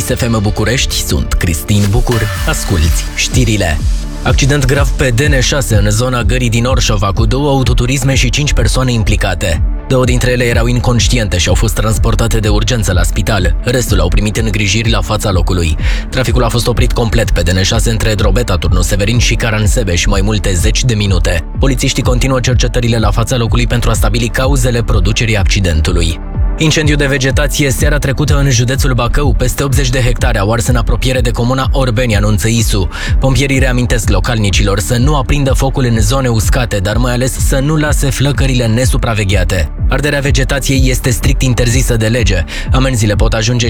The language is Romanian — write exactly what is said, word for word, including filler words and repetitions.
F M București, sunt Cristin Bucur, asculți știrile. Accident grav pe D N șase în zona Gării din Orșova, cu două autoturisme și cinci persoane implicate. Două dintre ele erau inconștiente și au fost transportate de urgență la spital. Restul au primit îngrijiri la fața locului. Traficul a fost oprit complet pe D N șase între Drobeta, Turnul Severin și Caransebeș mai multe zeci de minute. Polițiștii continuă cercetările la fața locului pentru a stabili cauzele producerii accidentului. Incendiu de vegetație seara trecută în județul Bacău. Peste optzeci de hectare au ars în apropiere de comuna Orbeni, anunță I S U. Pompierii reamintesc localnicilor să nu aprindă focul în zone uscate, dar mai ales să nu lase flăcările nesupravegheate. Arderea vegetației este strict interzisă de lege. Amenziile pot ajunge